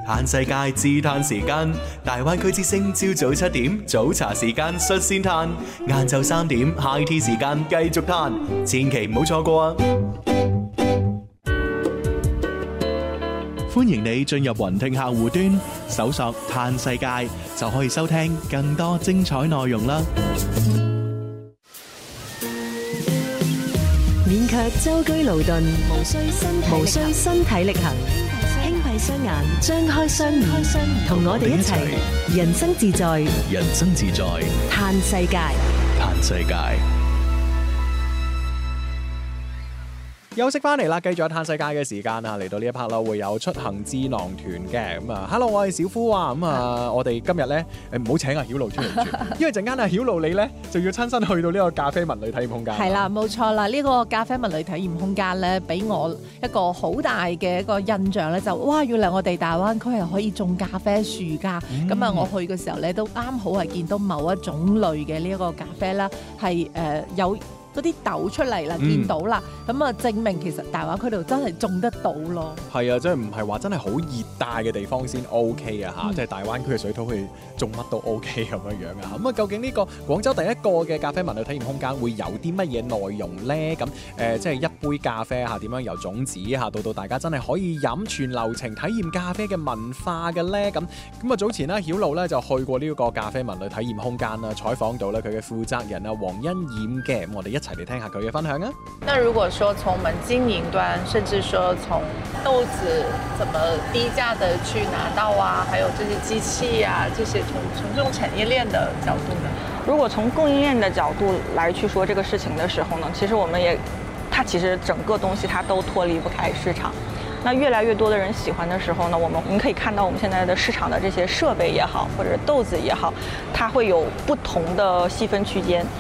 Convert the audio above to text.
嘆世界自嘆時間，大灣區之聲朝早7點早茶時間率先嘆，晏晝3點 High Tea 時間繼續嘆，千祈唔好錯過啊！歡迎你進入雲聽客戶端，搜索嘆世界就可以收聽更多精彩內容啦！ 免卻舟車勞頓，無需身體力行，輕閉雙眼，張開雙眼，同我哋一齊人生自在， 人生自在， 嘆世界， 嘆世界。 休息翻嚟啦，繼續有嘆世界嘅時間啊！嚟到呢一 part 啦，會有出行智囊團嘅咁啊。Hello， 我係小夫啊。咁啊，我哋今日咧唔好請阿曉露出嚟住，因為陣間阿曉露你咧就要親身去到呢個咖啡文旅體驗空間。 係啦，冇錯啦。呢個咖啡文旅體驗空間咧，俾我一個好大嘅一個印象咧，就哇！原來我哋大灣區係可以種咖啡樹㗎。咁啊，我去嘅時候咧，都啱好係見到某一種類嘅呢一個咖啡啦，係有嗰啲豆出嚟啦，見到啦，咁啊證明其實大灣區度真係種得到咯。 係啊，即係唔係話真係好熱帶嘅地方先 OK 啊嚇，即係大灣區嘅水土去種乜都 OK 咁樣樣啊。咁啊，究竟呢個廣州第一個嘅咖啡文旅體驗空間會有啲乜嘢內容咧？咁即係一杯咖啡嚇點樣由種子嚇到大家真係可以飲全流程體驗咖啡嘅文化嘅咧？咁啊早前咧曉露咧就去過呢個咖啡文旅體驗空間啦，採訪到咧佢嘅負責人啊黃欣冉嘅，咁我哋一齊嚟聽下佢嘅分享啊！ 那如果說從我們經營端，甚至說從豆子怎麼低價的去拿到啊，還有這些機器啊，這些從這種產業鏈的角度呢？ 如果從供應鏈的角度來去說這個事情的時候呢，其實我們也，它其實整個東西它都脫離不開市場。那越來越多的人喜歡的時候呢，我們可以看到我們現在的市場的這些設備也好，或者豆子也好，它會有不同的細分區間。